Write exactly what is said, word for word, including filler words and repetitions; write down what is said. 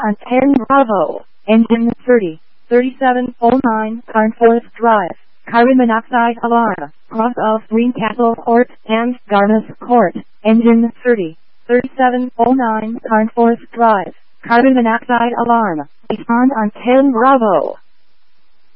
on ten Bravo, engine thirty, thirty-seven oh nine, Carnforth Drive, carbon monoxide alarm, cross of Greencastle Court and Garneth Court, engine thirty, thirty-seven oh nine, Carnforth Drive, carbon monoxide alarm, respond on ten Bravo.